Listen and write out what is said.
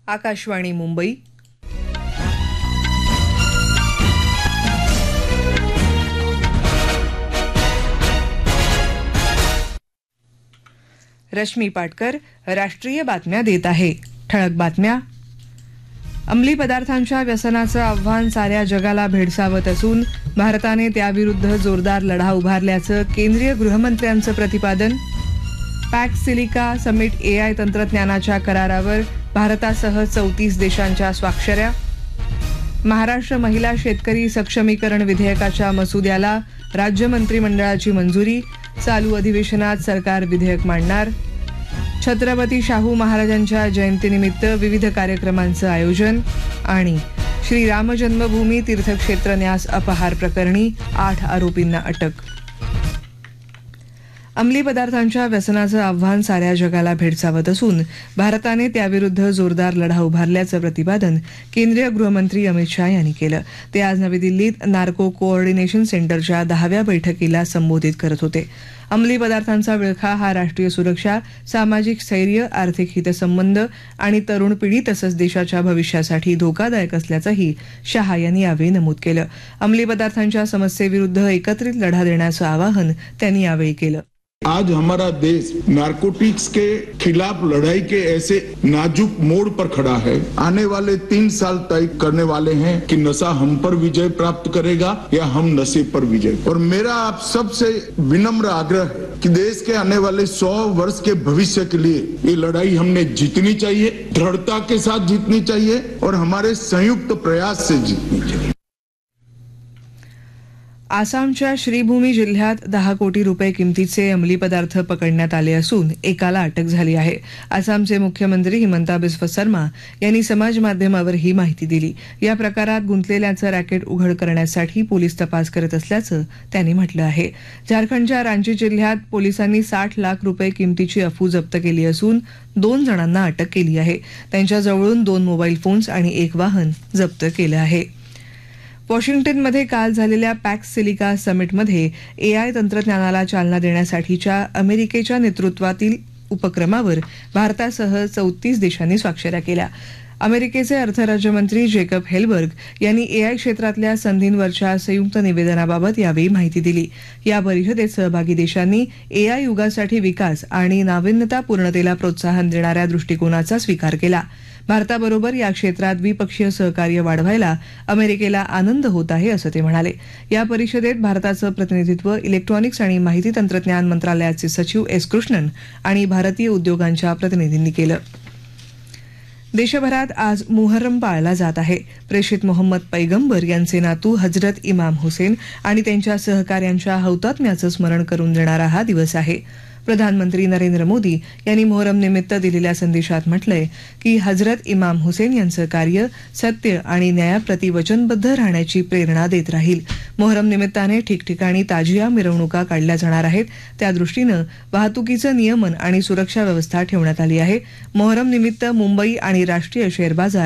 आकाशवाणी मुंबई. रश्मी पाटकर राष्ट्रीय बातम्या देत आहे. ठळक बातम्या. अंमली पदार्थांच्या व्यसनाचं आव्हान साऱ्या जगाला भेडसावत असून भारताने त्याविरुद्ध जोरदार लढा उभारल्याचं केंद्रीय गृहमंत्र्यांचं प्रतिपादन. पॅक्स सिलिका समिट AI तंत्रज्ञानाच्या करारावर भारतासह 34 देशांच्या स्वाक्षऱ्या. महाराष्ट्र महिला शेतकरी सक्षमीकरण विधेयकाच्या मसुद्याला राज्य मंत्रिमंडळाची मंजुरी. चालू अधिवेशनात सरकार विधेयक मांडणार. छत्रपती शाहू महाराजांच्या जयंतीनिमित्त विविध कार्यक्रमांचं आयोजन. आणि श्रीराम जन्मभूमी तीर्थक्षेत्र न्यास अपहार प्रकरणी 8 आरोपींना अटक. अंमली पदार्थांच्या व्यसनाचं आव्हान साऱ्या जगाला भेडसावत असून भारताने त्याविरुद्ध जोरदार लढा उभारल्याचं प्रतिपादन केंद्रीय गृहमंत्री अमित शाह यांनी केलं. ते आज नवी दिल्लीत नार्को कोऑर्डिनेशन सेंटरच्या 10व्या बैठकीला संबोधित करत होते. अंमली पदार्थांचा विळखा हा राष्ट्रीय सुरक्षा, सामाजिक स्थैर्य, आर्थिक हितसंबंध आणि तरुण पिढी तसंच देशाच्या भविष्यासाठी धोकादायक असल्याचंही शाह यांनी यावेळी नमूद केलं. अंमली पदार्थांच्या समस्येविरुद्ध एकत्रित लढा देण्याचं आवाहन त्यांनी यावेळी केलं. आज हमारा देश नार्कोटिक्स के खिलाफ लड़ाई के ऐसे नाजुक मोड़ पर खड़ा है. आने वाले 3 साल तय करने वाले हैं कि नशा हम पर विजय प्राप्त करेगा या हम नशे पर विजय. और मेरा आप सबसे विनम्र आग्रह है कि देश के आने वाले 100 वर्ष के भविष्य के लिए ये लड़ाई हमने जीतनी चाहिए, दृढ़ता के साथ जीतनी चाहिए और हमारे संयुक्त प्रयास से जीतनी चाहिए. आसामच्या श्रीभूमी जिल्ह्यात 10 कोटी रुपये किमतीचे अंमली पदार्थ पकडण्यात आले असून एकाला अटक झाली आहे. आसामचे मुख्यमंत्री हिमंता बिस्व शर्मा यांनी समाज माध्यमावर ही माहिती दिली. या प्रकारात गुंतलेल्याचं रॅकेट उघड करण्यासाठी पोलीस तपास करत असल्याचं त्यांनी म्हटलं आहे. झारखंडच्या रांची जिल्ह्यात पोलिसांनी 60 लाख रुपये किमतीची अफू जप्त केली असून 2 जणांना अटक केली आहे. त्यांच्याजवळून 2 मोबाईल फोन्स आणि 1 वाहन जप्त केलं आहे. वॉशिंग्टनमध्ये काल झालेल्या पॅक्स सिलिका समिटमध्ये AI तंत्रज्ञानाला चालना देण्यासाठीच्या अमेरिकेच्या नेतृत्वातील उपक्रमावर भारतासह 34 देशांनी स्वाक्षऱ्या केल्या. अमेरिकेचे अर्थ राज्यमंत्री जेकब हेलबर्ग यांनी AI क्षेत्रातल्या संधींवरच्या संयुक्त निवेदनाबाबत यावेळी माहिती दिली. या परिषदेत सहभागी देशांनी AI युगासाठी विकास आणि नाविन्यतापूर्णतेला प्रोत्साहन देणाऱ्या दृष्टिकोनाचा स्वीकार केला. भारताबरोबर या क्षेत्रात द्विपक्षीय सहकार्य वाढवायला अमेरिकेला आनंद होत आहे असं ते म्हणाले. या परिषदेत भारताचं प्रतिनिधित्व इलेक्ट्रॉनिक्स आणि माहिती तंत्रज्ञान मंत्रालयाचे सचिव S. कृष्णन आणि भारतीय उद्योगांच्या प्रतिनिधींनी केलं. देशभरात आज मुहर्रम पाळला जात आहे. प्रेषित मोहम्मद पैगंबर यांचे नातू हजरत इमाम हुसेन आणि त्यांच्या सहकाऱ्यांच्या हौतात्म्याचं स्मरण करून देणारा हा दिवस आहे. प्रधानमंत्री नरेंद्र मोदी यांनी मोहरम निमित्त दिलेल्या संदेशात म्हटलंय की हजरत इमाम हुसेन यांचं कार्य सत्य आणि न्यायाप्रती वचनबद्ध राहण्याची प्रेरणा देत राहील. मोहरम निमित्ताने ठिकठिकाणी ताजिया मिरवणुका काढल्या जाणार आहेत. त्या दृष्टीनं वाहतुकीचं नियमन आणि सुरक्षा व्यवस्था ठेवण्यात आली आहे. मोहरम निमित्त मुंबई आणि राष्ट्रीय शेअर बाजार